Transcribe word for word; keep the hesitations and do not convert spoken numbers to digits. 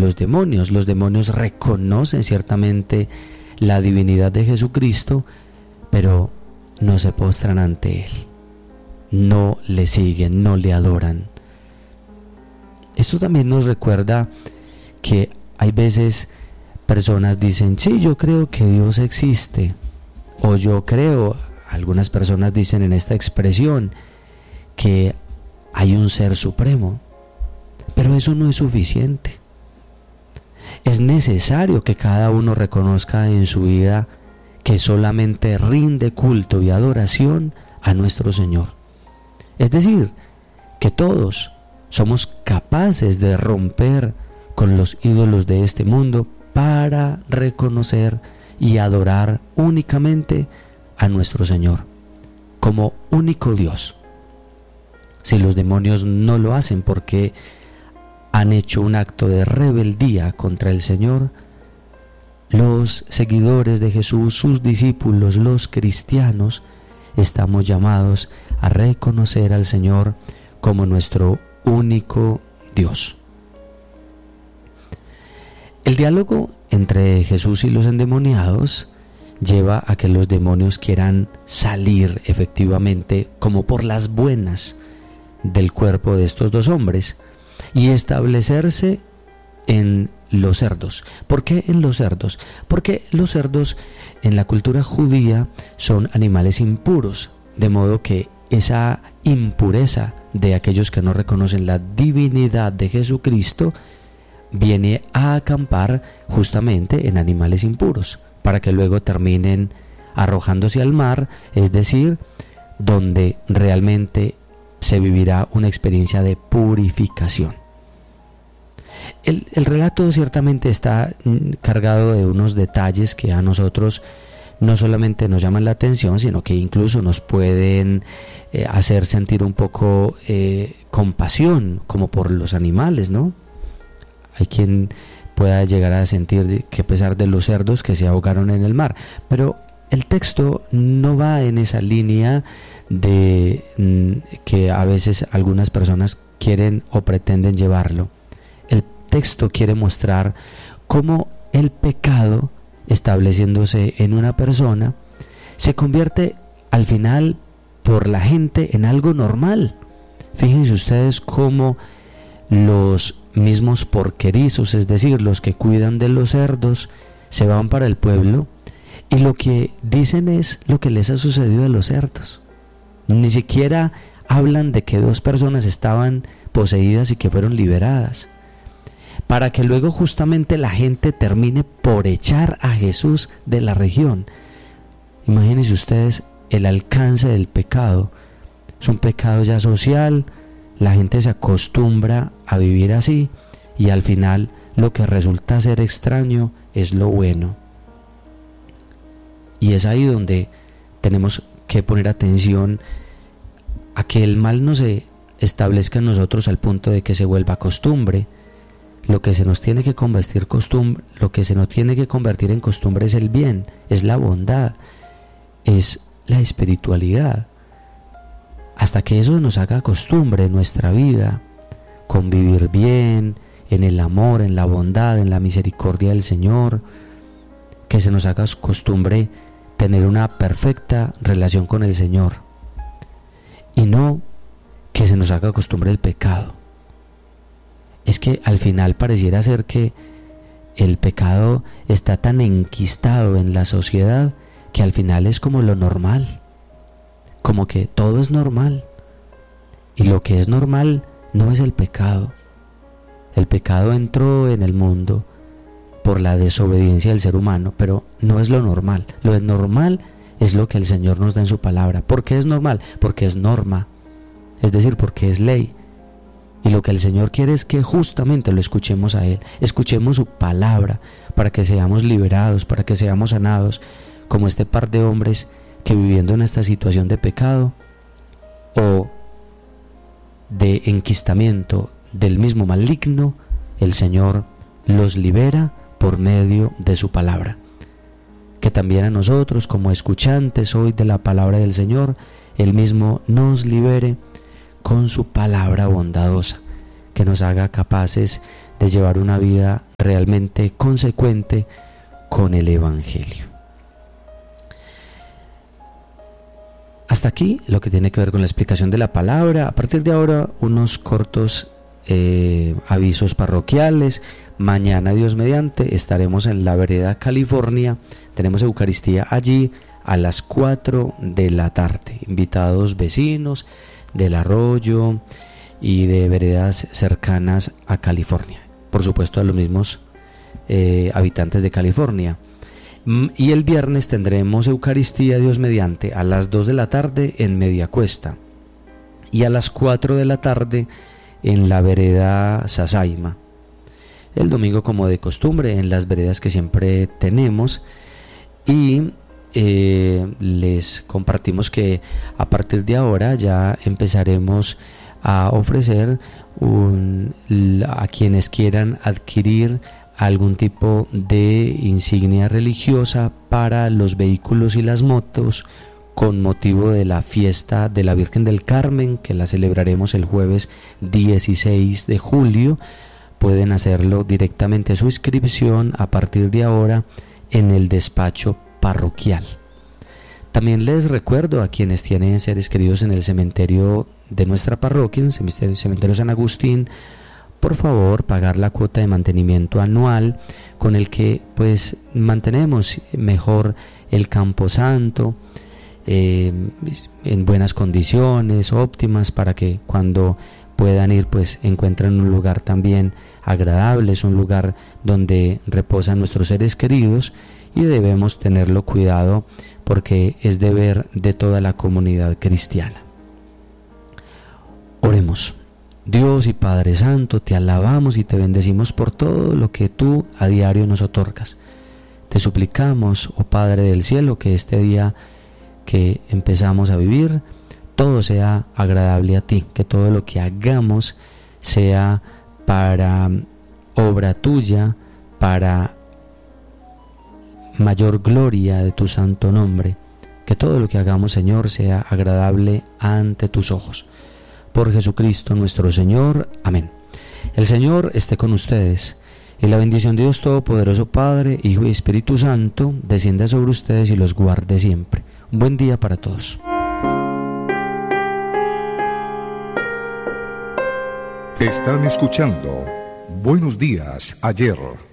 los demonios. Los demonios reconocen ciertamente la divinidad de Jesucristo, pero no se postran ante Él, no le siguen, no le adoran. Esto también nos recuerda que hay veces personas dicen, sí, yo creo que Dios existe, o yo creo, algunas personas dicen en esta expresión, que hay un ser supremo, pero eso no es suficiente. Es necesario que cada uno reconozca en su vida que solamente rinde culto y adoración a nuestro Señor. Es decir, que todos somos capaces de romper con los ídolos de este mundo para reconocer y adorar únicamente a nuestro Señor como único Dios. Si los demonios no lo hacen porque han hecho un acto de rebeldía contra el Señor, los seguidores de Jesús, sus discípulos, los cristianos, estamos llamados a reconocer al Señor como nuestro único Dios. El diálogo entre Jesús y los endemoniados lleva a que los demonios quieran salir efectivamente como por las buenas del cuerpo de estos dos hombres y establecerse en los cerdos. ¿Por qué en los cerdos? Porque los cerdos en la cultura judía son animales impuros, de modo que esa impureza de aquellos que no reconocen la divinidad de Jesucristo viene a acampar justamente en animales impuros, para que luego terminen arrojándose al mar, es decir, donde realmente se vivirá una experiencia de purificación. El, el relato ciertamente está cargado de unos detalles que a nosotros no solamente nos llaman la atención, sino que incluso nos pueden eh, hacer sentir un poco eh, compasión, como por los animales, ¿no? Hay quien pueda llegar a sentir que a pesar de los cerdos que se ahogaron en el mar, pero el texto no va en esa línea de mm, que a veces algunas personas quieren o pretenden llevarlo. El texto quiere mostrar cómo el pecado, estableciéndose en una persona, se convierte al final por la gente en algo normal. Fíjense ustedes cómo los mismos porquerizos, es decir, los que cuidan de los cerdos, se van para el pueblo y lo que dicen es lo que les ha sucedido a los cerdos. Ni siquiera hablan de que dos personas estaban poseídas y que fueron liberadas, para que luego justamente la gente termine por echar a Jesús de la región. Imagínense ustedes el alcance del pecado. Es un pecado ya social, la gente se acostumbra a vivir así y al final lo que resulta ser extraño es lo bueno. Y es ahí donde tenemos que poner atención a que el mal no se establezca en nosotros al punto de que se vuelva costumbre. Lo que se nos tiene que convertir costumbre, lo que se nos tiene que convertir en costumbre es el bien, es la bondad, es la espiritualidad. Hasta que eso nos haga costumbre en nuestra vida, convivir bien, en el amor, en la bondad, en la misericordia del Señor, que se nos haga costumbre tener una perfecta relación con el Señor, y no que se nos haga costumbre el pecado. Es que al final pareciera ser que el pecado está tan enquistado en la sociedad que al final es como lo normal, como que todo es normal, y lo que es normal no es el pecado. El pecado entró en el mundo por la desobediencia del ser humano, pero no es lo normal. Lo normal es lo que el Señor nos da en su palabra. ¿Por qué es normal? Porque es norma, es decir, porque es ley. Y lo que el Señor quiere es que justamente lo escuchemos a Él, escuchemos su palabra para que seamos liberados, para que seamos sanados, como este par de hombres que viviendo en esta situación de pecado o de enquistamiento del mismo maligno, el Señor los libera por medio de su palabra. Que también a nosotros, como escuchantes hoy de la palabra del Señor, Él mismo nos libere con su palabra bondadosa, que nos haga capaces de llevar una vida realmente consecuente con el Evangelio. Hasta aquí lo que tiene que ver con la explicación de la palabra. A partir de ahora, unos cortos eh, avisos parroquiales. Mañana, Dios mediante, estaremos en la vereda California. Tenemos Eucaristía allí a las cuatro de la tarde. Invitados vecinos del Arroyo y de veredas cercanas a California. Por supuesto, a los mismos eh, habitantes de California. Y el viernes tendremos Eucaristía, Dios mediante, a las dos de la tarde en Mediacuesta y a las cuatro de la tarde en la vereda Sasaima. El domingo, como de costumbre, en las veredas que siempre tenemos. Y eh, les compartimos que a partir de ahora ya empezaremos a ofrecer un, a quienes quieran adquirir algún tipo de insignia religiosa para los vehículos y las motos con motivo de la fiesta de la Virgen del Carmen, que la celebraremos el jueves dieciséis de julio. Pueden hacerlo directamente, su inscripción a partir de ahora en el despacho parroquial. También les recuerdo a quienes tienen seres queridos en el cementerio de nuestra parroquia, en el cementerio San Agustín, por favor pagar la cuota de mantenimiento anual con el que pues mantenemos mejor el camposanto eh, en buenas condiciones óptimas, para que cuando puedan ir pues encuentren un lugar también agradable. Es un lugar donde reposan nuestros seres queridos y debemos tenerlo cuidado porque es deber de toda la comunidad cristiana. Oremos. Dios y Padre Santo, te alabamos y te bendecimos por todo lo que tú a diario nos otorgas. Te suplicamos, oh Padre del cielo, que este día que empezamos a vivir, todo sea agradable a ti, que todo lo que hagamos sea para obra tuya, para mayor gloria de tu santo nombre. Que todo lo que hagamos, Señor, sea agradable ante tus ojos. Por Jesucristo nuestro Señor. Amén. El Señor esté con ustedes, y la bendición de Dios Todopoderoso, Padre, Hijo y Espíritu Santo, descienda sobre ustedes y los guarde siempre. Un buen día para todos. Están escuchando Buenos Días, Ayer.